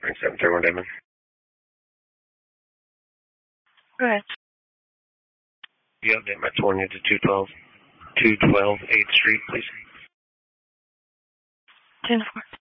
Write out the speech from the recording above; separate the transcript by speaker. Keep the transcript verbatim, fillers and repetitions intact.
Speaker 1: seven thirty-one Diamond.
Speaker 2: Go ahead.
Speaker 1: You update my twenty to two twelve, two twelve eighth Street, please.
Speaker 2: ten four.